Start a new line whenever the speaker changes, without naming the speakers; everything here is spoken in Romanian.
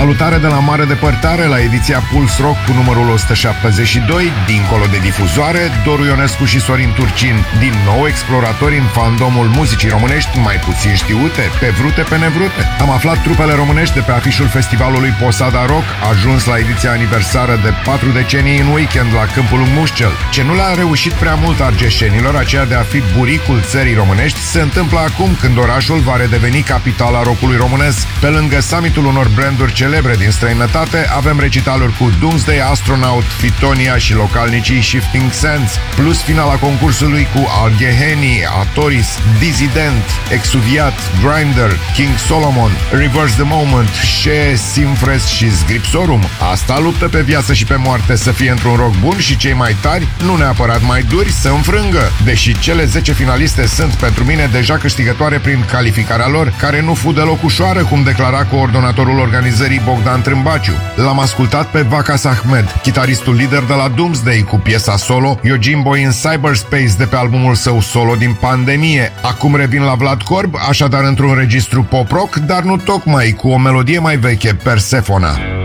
Salutare de la mare depărtare la ediția Pulse Rock cu numărul 172, dincolo de difuzoare, Doru Ionescu și Sorin Turcin, din nou exploratori în fandomul muzicii românești mai puțin știute, pe vrute, pe nevrute. Am aflat trupele românești de pe afișul festivalului Posada Rock, ajuns la ediția aniversară de 4 decenii în weekend la Câmpul Mușcel. Ce nu le-a reușit prea mult argeșenilor, aceea de a fi buricul țării românești, se întâmplă acum când orașul va redeveni capitala rockului românesc. Pe lângă summitul unor branduri celebre din străinătate, avem recitaluri cu Doomsday, Astronaut, Fitonia și localnicii Shifting Sands, plus finala concursului cu Algheheni, Atoris, Dissident, Exuviat, Grinder, King Solomon, Reverse the Moment, She, Simfres și Sgripsorum. Asta luptă pe viață și pe moarte să fie într-un rock bun și cei mai tari, nu neapărat mai duri, să înfrângă. Deși cele 10 finaliste sunt pentru mine deja câștigătoare prin calificarea lor, care nu fu deloc ușoară, cum declara coordonatorul organizării Bogdan Trâmbaciu. L-am ascultat pe Vacas Ahmed, chitaristul lider de la Doomsday, cu piesa solo Yojimbo in Cyberspace de pe albumul său solo din pandemie. Acum revin la Vlad Corb, așadar într-un registru pop-rock, dar nu tocmai, cu o melodie mai veche, Persefona.